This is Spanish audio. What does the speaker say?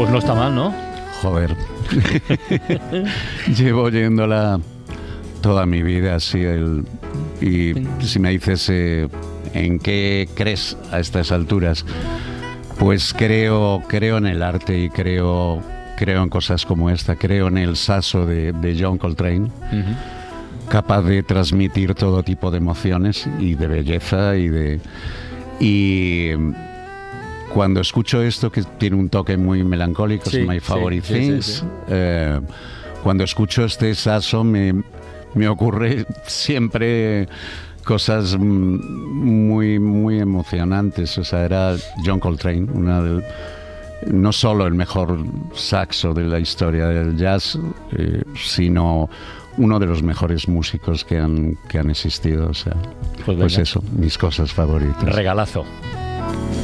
Pues no está mal, ¿no? Joder. Llevo oyéndola toda mi vida, así. Y si me dices en qué crees a estas alturas, pues creo en el arte y creo en cosas como esta. Creo en el saxo de John Coltrane, capaz de transmitir todo tipo de emociones y de belleza y cuando escucho esto, que tiene un toque muy melancólico, es My Favorite Things, cuando escucho este saxo me ocurre siempre cosas muy, muy emocionantes. O sea, era John Coltrane, no solo el mejor saxo de la historia del jazz, sino uno de los mejores músicos que han existido. O sea, pues eso, mis cosas favoritas. Regalazo.